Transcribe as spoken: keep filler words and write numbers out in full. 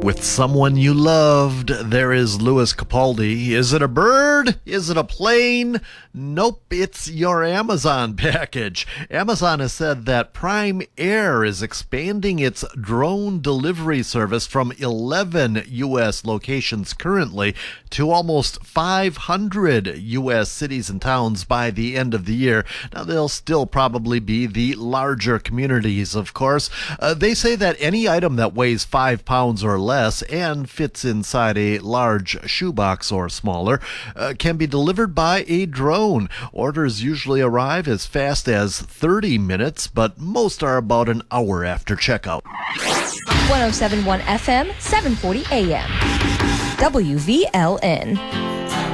With someone you loved, there is Louis Capaldi. Is it a bird? Is it a plane? Nope, it's your Amazon package. Amazon has said that Prime Air is expanding its drone delivery service from eleven U S locations currently to almost five hundred U S cities and towns by the end of the year. Now, they'll still probably be the larger communities, of course. Uh, they say that any item that weighs five pounds or less less and fits inside a large shoebox or smaller uh, can be delivered by a drone. Orders usually arrive as fast as thirty minutes, but most are about an hour after checkout. one oh seven point one F M, seven forty A M. W V L N.